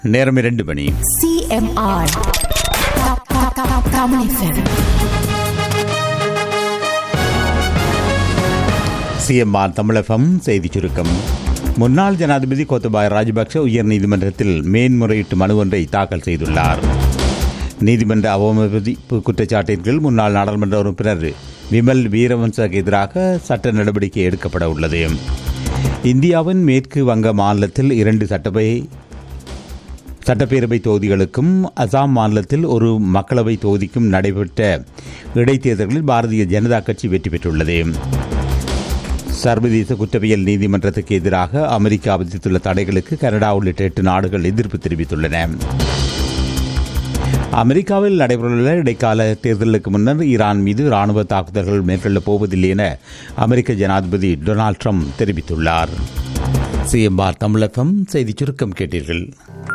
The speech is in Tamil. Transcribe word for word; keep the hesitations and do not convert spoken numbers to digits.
நேரம் இரண்டு மணி. சிஎம்ஆர் சிஎம்ஆர் தமிழகம் செய்திச் சுருக்கம். முன்னாள் ஜனாதிபதி கோத்தபாய ராஜபக்ஷ உயர்நீதிமன்றத்தில் மேன்முறையீட்டு மனு ஒன்றை தாக்கல் செய்துள்ளார். நீதிமன்ற அவமதிப்பு குற்றச்சாட்டின் கீழ் முன்னாள் நாடாளுமன்ற உறுப்பினர் விமல் வீரவன்சக்கு எதிராக சட்ட நடவடிக்கை எடுக்கப்பட உள்ளது. இந்தியாவின் மேற்கு வங்க மாநிலத்தில் இரண்டு சட்டப்பை சட்டப்பேரவை தொகுதிகளுக்கும் அசாம் மாநிலத்தில் ஒரு மக்களவை தொகுதிக்கும் நடைபெற்ற இடைத்தேர்தல்களில் பாரதிய ஜனதா கட்சி வெற்றி பெற்றுள்ளது. சர்வதேச குற்றவியல் நீதிமன்றத்துக்கு எதிராக அமெரிக்கா விதித்துள்ள தடைகளுக்கு கனடா உள்ளிட்ட எட்டு நாடுகள் எதிர்ப்பு தெரிவித்துள்ளன. அமெரிக்காவில் நடைபெறவுள்ள இடைக்கால தேர்தலுக்கு முன்னர் ஈரான் மீது ராணுவ தாக்குதல்கள் மேற்கொள்ளப் போவதில்லை என அமெரிக்க ஜனாதிபதி டொனால்ட் ட்ரம்ப் தெரிவித்துள்ளார். சிஎம்ஆர் தமிழகம் செய்திச் சுருக்கம் கேட்டீர்கள்.